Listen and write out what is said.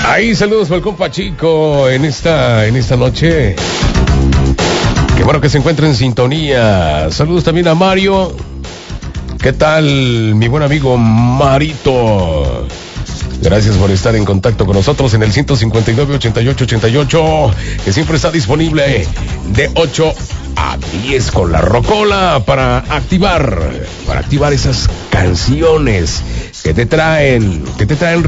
Ahí saludos para el compa Chico en esta noche. Qué bueno que se encuentra en sintonía. Saludos también a Mario. ¿Qué tal, mi buen amigo Marito? Gracias por estar en contacto con nosotros en el 159-88-88, que siempre está disponible de 8 a 10 con la rocola para activar esas canciones que te traen